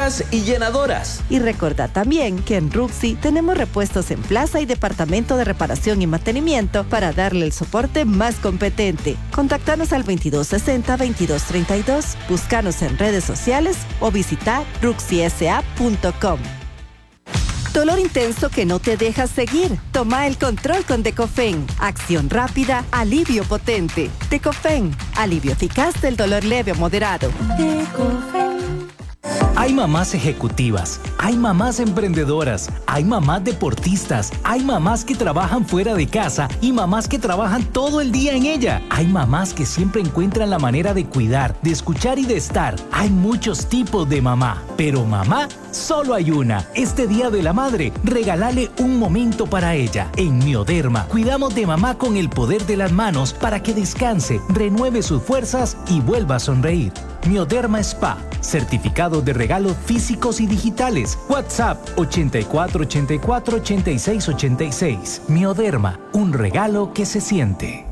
limpiadoras y llenadoras. Y recordá también que en Ruxi tenemos repuestos en plaza y departamento de reparación y mantenimiento para darle el soporte más competente. Contactanos al 2260-2232, búscanos en redes sociales o visita ruxisa.com. Dolor intenso que no te deja seguir. Toma el control con Decofen. Acción rápida, alivio potente. Decofen, alivio eficaz del dolor leve o moderado. Decofen. Hay mamás ejecutivas, hay mamás emprendedoras, hay mamás deportistas, hay mamás que trabajan fuera de casa y mamás que trabajan todo el día en ella. Hay mamás que siempre encuentran la manera de cuidar, de escuchar y de estar. Hay muchos tipos de mamá, pero mamá solo hay una. Este Día de la Madre, regálale un momento para ella. En Mioderma, cuidamos de mamá con el poder de las manos para que descanse, renueve sus fuerzas y vuelva a sonreír. Mioderma Spa, certificados de regalos físicos y digitales. WhatsApp 8484-8686. Mioderma, un regalo que se siente.